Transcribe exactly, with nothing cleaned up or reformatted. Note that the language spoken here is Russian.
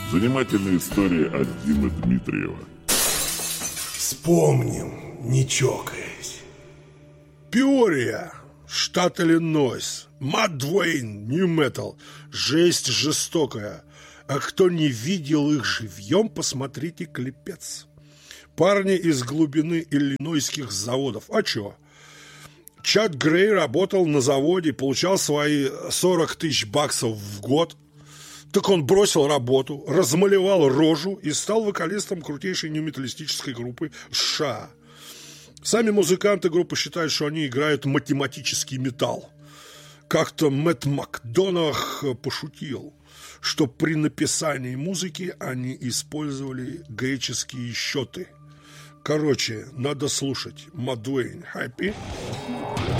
Занимательная история от Димы Дмитриева. Вспомним, не чокаясь. Пиория, штат Иллинойс. Мат Двейн, нью-метал. Жесть жестокая. А кто не видел их живьем, посмотрите клипец. Парни из глубины иллинойских заводов. А чё? Чад Грей работал на заводе, получал свои сорок тысяч баксов в год. Так он бросил работу, размалевал рожу и стал вокалистом крутейшей нью-металлистической группы США. Сами музыканты группы считают, что они играют математический металл. Как-то Мэтт Макдонах пошутил, что при написании музыки они использовали греческие счеты. Короче, надо слушать. Мат Двейн, happy?